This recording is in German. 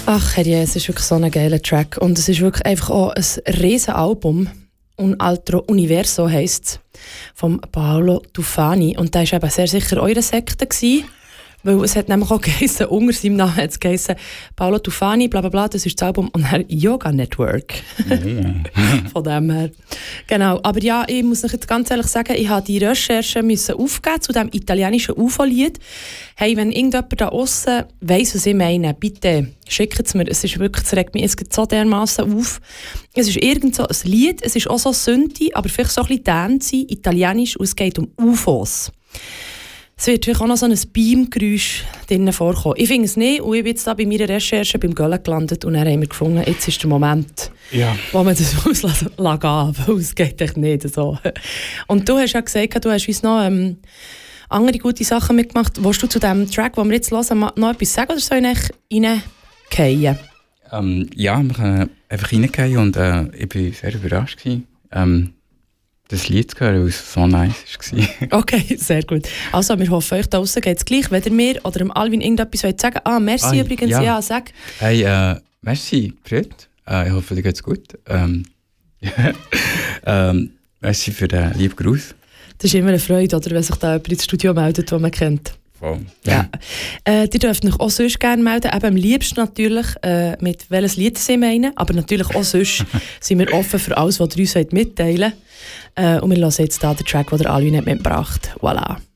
Ach herrje, es ist wirklich so ein geiler Track. Und es ist wirklich einfach auch ein riesen Album. Un altro universo heisst es. Von Paolo Tufani. Und der war eben sehr sicher eure Sekte gewesen. Weil es hat nämlich auch geheißen, unter seinem Namen hat es geheißen, Paolo Tufani, bla bla bla, das ist das Album, und dann Yoga Network. Von dem her. Genau, aber ja, ich muss euch jetzt ganz ehrlich sagen, ich habe die Recherche müssen aufgeben zu diesem italienischen UFO-Lied. Hey, wenn irgendjemand da aussen weiss, was ich meine, bitte schickt es mir. Es ist wirklich, es regt mich jetzt so dermassen auf. Es ist irgend so ein Lied, es ist auch so Synthi, aber vielleicht so ein bisschen Dance, italienisch, und es geht um UFOs. Es wird natürlich auch noch so ein Beam-Geräusch drinnen vorkommen. Ich finde es nicht, und ich bin jetzt da bei meiner Recherche beim Göllen gelandet und dann haben wir gefunden, jetzt ist der Moment, wo man das auslassen kann, weil es geht echt nicht so. Und du hast ja gesagt, du hast uns noch andere gute Sachen mitgemacht. Willst du zu dem Track, den wir jetzt hören, noch etwas sagen, oder soll ich reingehen? Ja, wir können einfach reingehen und ich war sehr überrascht gewesen. Das Lied zu hören, weil es so nice war. Okay, sehr gut. Also, wir hoffen, euch da draussen geht es gleich. Wenn ihr mir oder dem Alvin irgendetwas sagen wollt. Merci übrigens. Ja, sag. Hey, merci, Fred. Ich hoffe, dir geht's gut. Merci für den lieben Gruß. Das ist immer eine Freude, oder, wenn sich da jemand ins Studio meldet, den man kennt. Voll. Ja. Ihr dürft euch auch sonst gerne melden. Eben am liebsten natürlich, mit welches Lied Sie meinen. Aber natürlich auch sonst sind wir offen für alles, was ihr uns mitteilen wollt. Und wir hören jetzt hier den Track, den der Alvin mitgebracht hat. Voilà.